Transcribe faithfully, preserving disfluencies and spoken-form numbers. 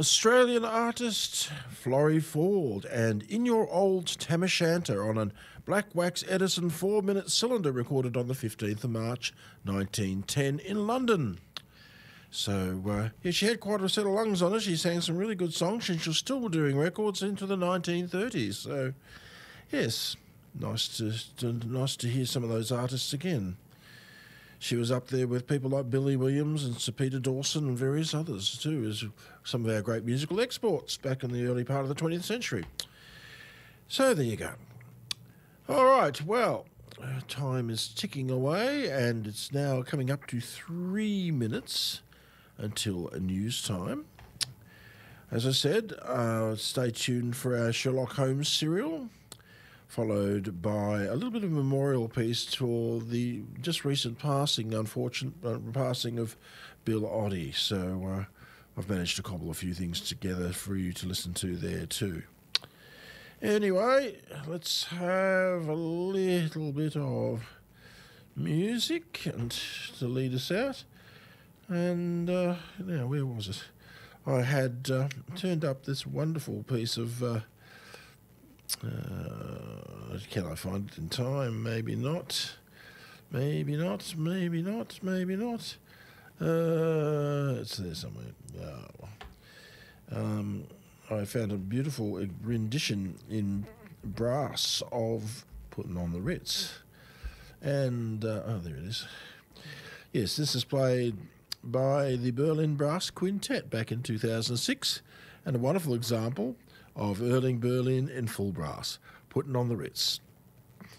Australian artist Florrie Ford and In Your Old Tam O'Shanter on a black wax Edison four-minute cylinder recorded on the fifteenth of March nineteen ten in London. So, uh, yeah, she had quite a set of lungs on her. She sang some really good songs and she was still doing records into the nineteen thirties. So, yes, nice to, to nice to hear some of those artists again. She was up there with people like Billy Williams and Sir Peter Dawson and various others too, as some of our great musical exports back in the early part of the twentieth century. So there you go. All right, well, time is ticking away and it's now coming up to three minutes until news time. As I said, uh, stay tuned for our Sherlock Holmes serial, followed by a little bit of a memorial piece for the just recent passing, unfortunate uh, passing of Bill Oddie. So uh, I've managed to cobble a few things together for you to listen to there too. Anyway, let's have a little bit of music and to lead us out. And uh, now, where was it? I had uh, turned up this wonderful piece of... Uh, Uh, can I find it in time? Maybe not. Maybe not. Maybe not. Maybe not. Uh, it's there somewhere. Oh. Um, I found a beautiful rendition in brass of Putting on the Ritz. And, uh, oh, there it is. Yes, this is played by the Berlin Brass Quintet back in two thousand six, and a wonderful example of Erling Berlin in full brass, Putting on the Ritz.